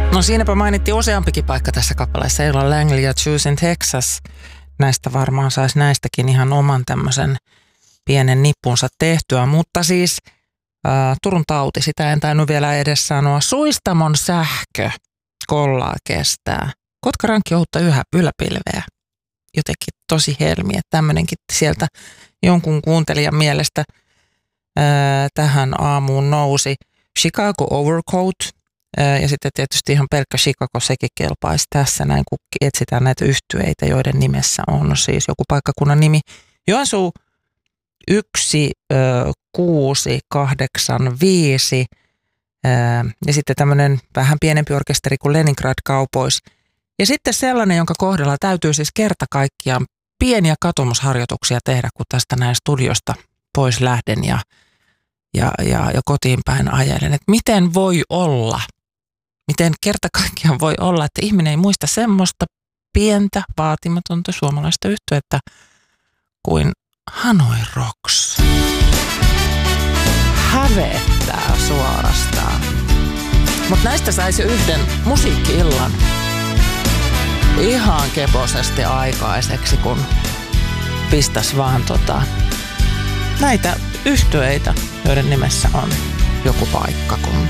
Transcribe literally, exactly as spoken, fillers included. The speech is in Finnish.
No siinäpä mainittiin useampikin paikka tässä kappaleessa. Ella Langley ja Choose in Texas. Näistä varmaan saisi näistäkin ihan oman tämmöisen pienen nippunsa tehtyä. Mutta siis ää, Turun tauti, sitä en tainnut vielä edes sanoa. Suistamon sähkö, kollaa kestää. Kotkarankki ohutta yhä yläpilveä. Jotenkin tosi helmi, että tämmöinenkin sieltä jonkun kuuntelijan mielestä ää, tähän aamuun nousi. Chicago Overcoat. Ja sitten tietysti ihan pelkkä Chicago, sekin kelpaisi tässä näin, kun etsitään näitä yhtyeitä, joiden nimessä on siis joku paikkakunnan nimi. Joensuu yksi, kuusi, kahdeksan, viisi ja sitten tämmöinen vähän pienempi orkesteri kuin Leningrad Cowboys. Ja sitten sellainen, jonka kohdalla täytyy siis kerta kaikkiaan pieniä katumusharjoituksia tehdä, kun tästä näin studiosta pois lähden ja, ja, ja, ja kotiin päin ajelen. Että miten voi olla? Miten kerta kaikkiaan voi olla, että ihminen ei muista semmoista pientä, vaatimatonta suomalaista yhtyettä kuin Hanoi Rocks. Hävettää suorastaan. Mutta näistä saisi yhden musiikki-illan ihan keposesti aikaiseksi, kun pistäisi vaan tota, näitä yhtyeitä, joiden nimessä on joku paikka, kun